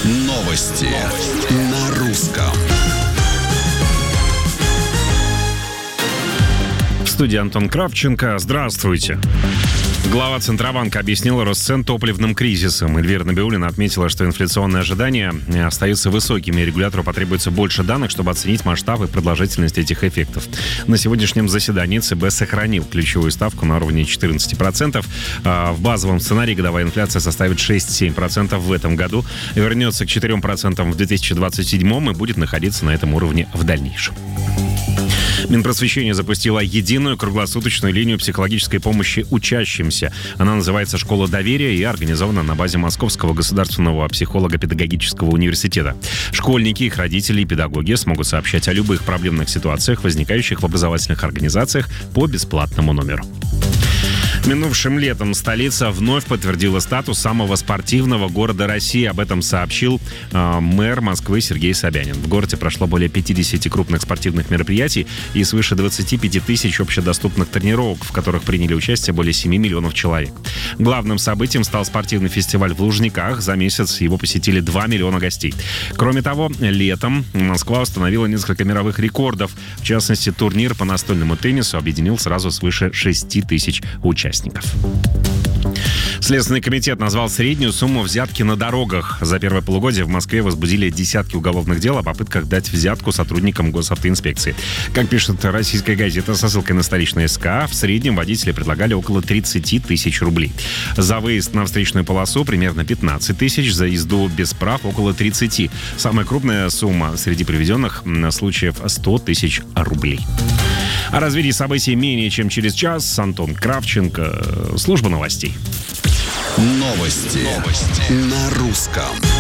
Новости на русском. В студии Антон Кравченко. Здравствуйте. Глава Центробанка объяснила рост цен топливным кризисом. Эльвира Набиуллина отметила, что инфляционные ожидания остаются высокими, и регулятору потребуется больше данных, чтобы оценить масштаб и продолжительность этих эффектов. На сегодняшнем заседании ЦБ сохранил ключевую ставку на уровне 14%. В базовом сценарии годовая инфляция составит 6-7% в этом году, вернется к 4% в 2027 и будет находиться на этом уровне в дальнейшем. Минпросвещение запустила единую круглосуточную линию психологической помощи учащимся. Она называется «Школа доверия» и организована на базе Московского государственного психолого-педагогического университета. Школьники, их родители и педагоги смогут сообщать о любых проблемных ситуациях, возникающих в образовательных организациях, по бесплатному номеру. Минувшим летом столица вновь подтвердила статус самого спортивного города России. Об этом сообщил мэр Москвы Сергей Собянин. В городе прошло более 50 крупных спортивных мероприятий и свыше 25 тысяч общедоступных тренировок, в которых приняли участие более 7 миллионов человек. Главным событием стал спортивный фестиваль в Лужниках. За месяц его посетили 2 миллиона гостей. Кроме того, летом Москва установила несколько мировых рекордов. В частности, турнир по настольному теннису объединил сразу свыше 6 тысяч участников. Следственный комитет назвал среднюю сумму взятки на дорогах. За первое полугодие в Москве возбудили десятки уголовных дел о попытках дать взятку сотрудникам госавтоинспекции. Как пишет российская газета со ссылкой на столичный СК, в среднем водители предлагали около 30 тысяч рублей. За выезд на встречную полосу примерно 15 тысяч, за езду без прав около 30. Самая крупная сумма среди приведенных случаев 100 тысяч рублей. О развитии событий менее чем через час. Антон Кравченко, служба новостей. Новости на русском.